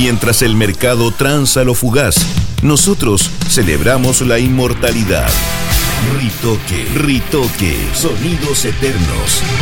Mientras el mercado tranza lo fugaz, nosotros celebramos la inmortalidad. Ritoque, Ritoque, sonidos eternos.